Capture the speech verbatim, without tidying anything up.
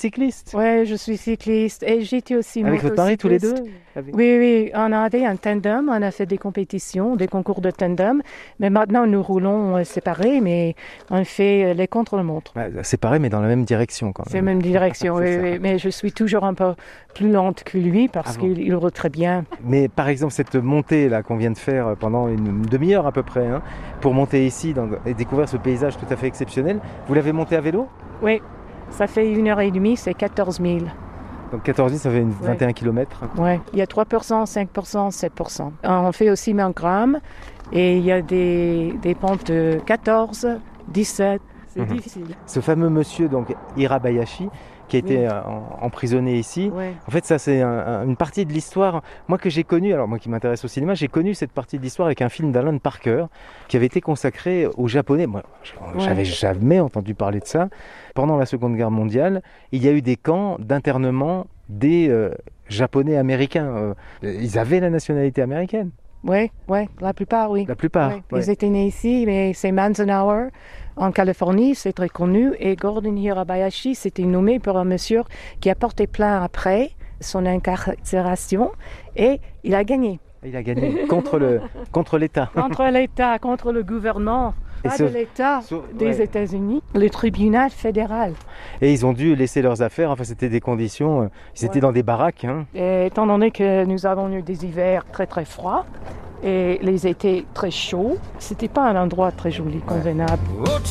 cycliste? Oui, je suis cycliste et j'étais aussi Avec votre mari, tous les deux? Avec... Oui, oui, on avait un tandem, on a fait des compétitions, des concours de tandem, mais maintenant nous roulons séparés, mais on fait les contre-la-montre. Ouais, séparés, mais dans la même direction quand même. C'est la même direction, oui, oui, mais je suis toujours un peu plus lente que lui parce ah bon. qu'il roule très bien. Mais par exemple, cette montée là qu'on vient de faire pendant une demi-heure à peu près, hein, pour monter ici dans, et découvrir ce paysage tout à fait exceptionnel, vous l'avez monté à vélo? Oui, ça fait une heure et demie, c'est quatorze mille. Donc quatorze mille, ça fait une vingt et un kilomètres. Oui, il y a trois pour cent, cinq pour cent, sept pour cent. On fait aussi mille grammes et il y a des, des pentes de quatorze, dix-sept. C'est mmh. difficile. Ce fameux monsieur, donc Hirabayashi, qui a été oui. en, emprisonné ici. Oui. En fait, ça, c'est un, un, une partie de l'histoire, moi, que j'ai connue, alors moi qui m'intéresse au cinéma, j'ai connu cette partie de l'histoire avec un film d'Alan Parker qui avait été consacré aux Japonais. Moi, je n'avais ouais. jamais entendu parler de ça. Pendant la Seconde Guerre mondiale, il y a eu des camps d'internement des euh, Japonais américains. Euh, ils avaient la nationalité américaine. Oui, ouais, la plupart, oui. La plupart, ouais. Ouais. Ils étaient nés ici, mais c'est Manzanar, en Californie, c'est très connu. Et Gordon Hirabayashi, c'était nommé pour un monsieur qui a porté plainte après son incarcération et il a gagné. Il a gagné contre, le, contre l'État. Contre l'État, contre le gouvernement. Pas ce, de l'État ce, des ouais. États-Unis, le tribunal fédéral. Et ils ont dû laisser leurs affaires, enfin c'était des conditions, ils ouais. étaient dans des baraques. Hein. Et étant donné que nous avons eu des hivers très très froids et les étés très chauds, c'était pas un endroit très joli, convenable. Ouais.